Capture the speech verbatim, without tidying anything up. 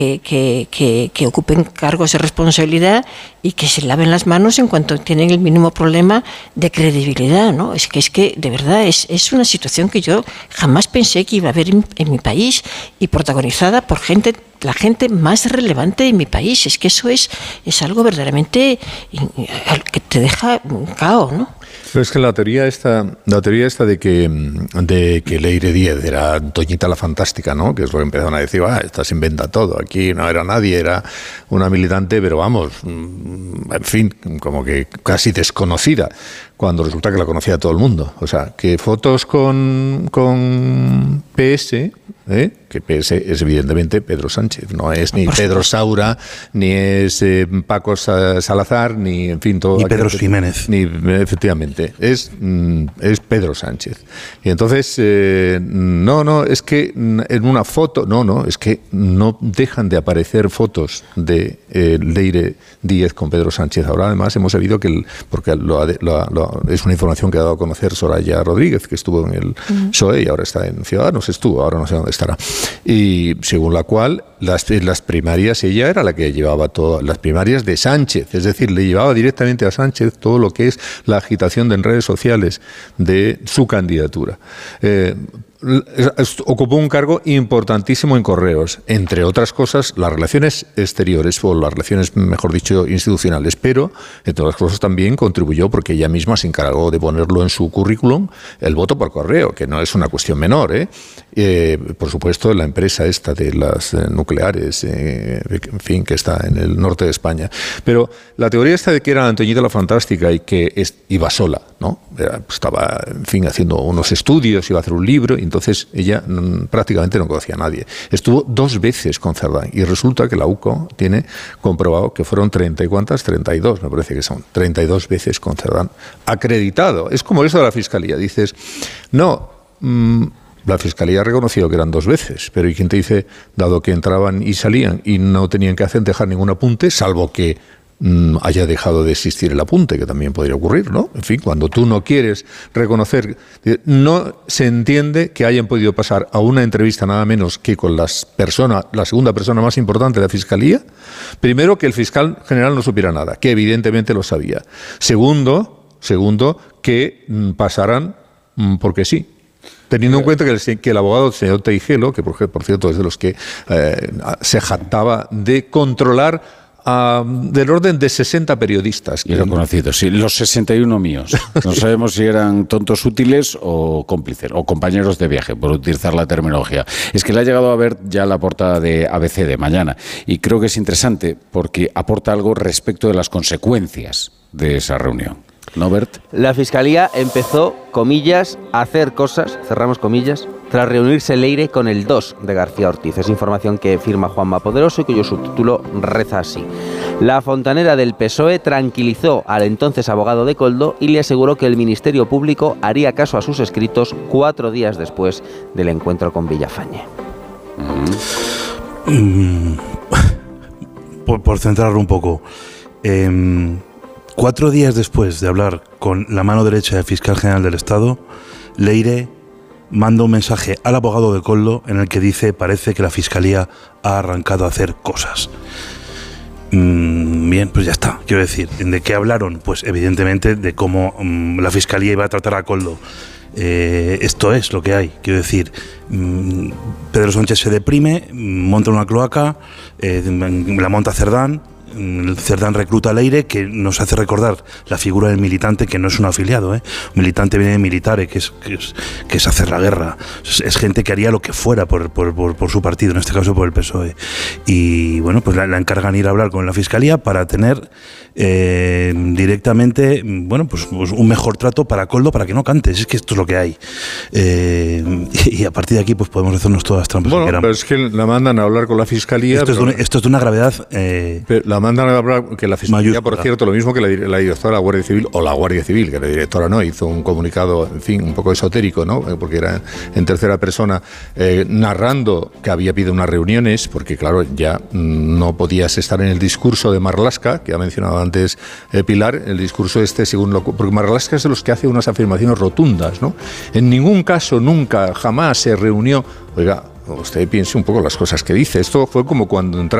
Que, que, que, que ocupen cargos de responsabilidad y que se laven las manos en cuanto tienen el mínimo problema de credibilidad, ¿no? Es que, es que de verdad, es, es una situación que yo jamás pensé que iba a haber en, en mi país y protagonizada por gente, la gente más relevante de mi país. Es que eso es, es algo verdaderamente que te deja cao, ¿no? Pero es que la teoría esta, la teoría esta de que de que Leire Díez era Toñita la Fantástica, ¿no? Que es lo que empezaron a decir, ah, esta se inventa todo, aquí no era nadie, era una militante, pero vamos, en fin, como que casi desconocida, cuando resulta que la conocía todo el mundo. O sea, que fotos con, con P S, ¿eh? Que P S es evidentemente Pedro Sánchez, no es ni Pedro Saura, ni es eh, Paco Salazar, ni en fin todo. Ni Pedro Ximénez. Ni, efectivamente, es, es Pedro Sánchez. Y entonces, eh, no, no, es que en una foto, no, no, es que no dejan de aparecer fotos de eh, Leire Díez con Pedro Sánchez. Ahora además hemos sabido que, el, porque lo, lo, lo, es una información que ha dado a conocer Soraya Rodríguez, que estuvo en el uh-huh. P S O E y ahora está en Ciudadanos, estuvo, ahora no sé dónde estará. Y según la cual, las, las primarias, ella era la que llevaba todas las primarias de Sánchez, es decir, le llevaba directamente a Sánchez todo lo que es la agitación en redes sociales de su candidatura. Eh, ocupó un cargo importantísimo en Correos, entre otras cosas las relaciones exteriores o las relaciones, mejor dicho, institucionales, pero entre otras cosas también contribuyó porque ella misma se encargó de ponerlo en su currículum, el voto por correo, que no es una cuestión menor, ¿eh? Eh, por supuesto, la empresa esta de las eh, nucleares, eh, en fin, que está en el norte de España. Pero la teoría esta de que era Antoñita la Fantástica y que es, iba sola, ¿no? Era, estaba, en fin, haciendo unos estudios, iba a hacer un libro, y entonces ella mm, prácticamente no conocía a nadie. Estuvo dos veces con Cerdán y resulta que la U C O tiene comprobado que fueron treinta y cuántas, treinta y dos, me parece que son, treinta y dos veces con Cerdán. Acreditado. Es como eso de la Fiscalía. Dices, no... Mmm, la Fiscalía ha reconocido que eran dos veces, pero ¿y quién te dice, dado que entraban y salían y no tenían que hacer dejar ningún apunte, salvo que mmm, haya dejado de existir el apunte, que también podría ocurrir, ¿no? En fin, cuando tú no quieres reconocer, no se entiende que hayan podido pasar a una entrevista nada menos que con las personas, la segunda persona más importante de la Fiscalía. Primero, que el fiscal general no supiera nada, que evidentemente lo sabía. Segundo, segundo que mmm, pasaran mmm, porque sí. Teniendo en cuenta que el, que el abogado, el señor Teijelo, que por, por cierto es de los que eh, se jactaba de controlar uh, del orden de sesenta periodistas. Y lo conocido, sí, los sesenta y uno míos. No sabemos si eran tontos útiles o cómplices, o compañeros de viaje, por utilizar la terminología. Es que le ha llegado a ver ya la portada de A B C de mañana, y creo que es interesante porque aporta algo respecto de las consecuencias de esa reunión. ¿No, Bert? La Fiscalía empezó, comillas, a hacer cosas, cerramos comillas, tras reunirse Leire con el dos de García Ortiz. Es información que firma Juanma Poderoso y cuyo subtítulo reza así. La fontanera del P S O E tranquilizó al entonces abogado de Koldo y le aseguró que el Ministerio Público haría caso a sus escritos cuatro días después del encuentro con Villafañe. Mm. Por, por centrarlo un poco... Eh... Cuatro días después de hablar con la mano derecha del fiscal general del Estado, Leire manda un mensaje al abogado de Koldo en el que dice: parece que la Fiscalía ha arrancado a hacer cosas. Mm, bien, pues ya está. Quiero decir, ¿de qué hablaron? Pues evidentemente de cómo mm, la Fiscalía iba a tratar a Koldo. Eh, esto es lo que hay. Quiero decir, mm, Pedro Sánchez se deprime, monta una cloaca, eh, la monta Cerdán. Cerdán recluta a Leire, que nos hace recordar la figura del militante, que no es un afiliado, ¿eh? Militante viene de militares, que es, que es, que es hacer la guerra. Es, es gente que haría lo que fuera por, por, por, por su partido, en este caso por el P S O E. Y bueno, pues la, la encargan ir a hablar con la Fiscalía para tener eh, directamente, bueno, pues, pues un mejor trato para Koldo, para que no cantes. Es que esto es lo que hay. Eh, y, y a partir de aquí pues podemos hacernos todas las trampas bueno, que queramos. Pero es que la mandan a hablar con la Fiscalía. Esto, pero... es, de una, esto es de una gravedad... Eh, la mandan a hablar que la Fiscalía, mayúscula. Por cierto, lo mismo que la, la directora de la Guardia Civil, o la Guardia Civil, que la directora no, hizo un comunicado, en fin, un poco esotérico, ¿no? Porque era en tercera persona, eh, narrando que había habido unas reuniones, porque claro, ya mmm, no podías estar en el discurso de Marlaska, que ha mencionado antes eh, Pilar, el discurso este, según lo, porque Marlaska es de los que hace unas afirmaciones rotundas, ¿no? En ningún caso, nunca, jamás se reunió, oiga, usted piense un poco las cosas que dice. Esto fue como cuando entraba